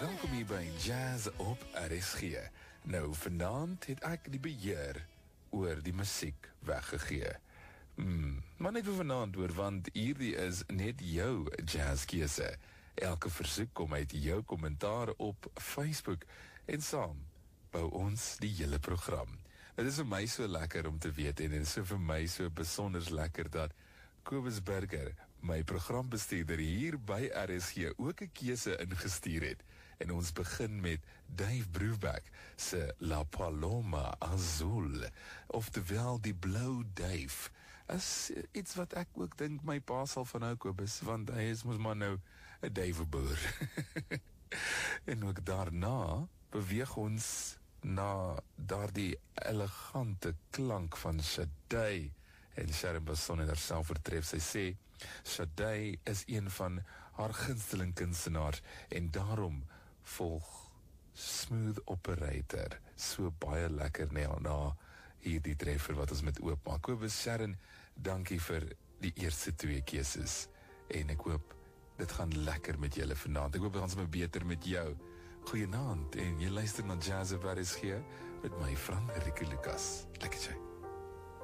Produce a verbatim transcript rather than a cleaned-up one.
Welkom hier by Jazz op R S G. Nou, vanaand het ek die beheer oor die musiek weggegee. Hmm, maar net vir vanaand hoor, want hierdie is net jou jazzkeuse. Elke versoek kom uit jou kommentaar op Facebook en saam bou ons die hele program. Dit is vir my so lekker om te weet en dit is so vir my so besonders lekker dat Kobus Burger, my programbestuurder hier by R S G, ook 'n keuse ingestuur het. En ons begin met Dave Brubeck se La Paloma Azul, oftewel die Blou Duif. Is iets wat ek ook dink my pa sal van hou, Kobus, want hy is mos maar nou 'n duiweboer. En ook daarna beweeg ons na daardie elegante klank van Sade. En Sharon Basson het haarself oortref. Sy sê, Sade is een van haar gunsteling kunstenaars en daarom volg Smooth Operator so baie lekker na, na hierdie treffer wat ons met oopmaak. Kobus, Sharon, dankie vir die eerste twee keuses en ek hoop dit gaan lekker met julle vanaand. Ek hoop ons my beter met jou. Goeienaand en jy luister na Jazz op R S G met my Frank Rieke Lucas. Lekker jy.